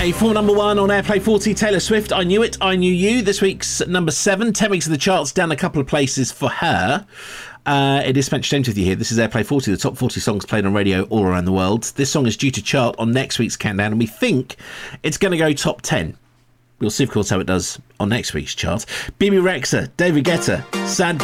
Okay, for number 1 on Airplay 40, Taylor Swift, I Knew It, I Knew You. This week's number 7, 10 weeks of the charts, down a couple of places for her. It is Spencer James with you here. This is Airplay 40, the top 40 songs played on radio all around the world. This song is due to chart on next week's countdown, and we think it's going to go top 10. We'll see, of course, how it does on next week's chart. Bibi Rexha, David Guetta, Sad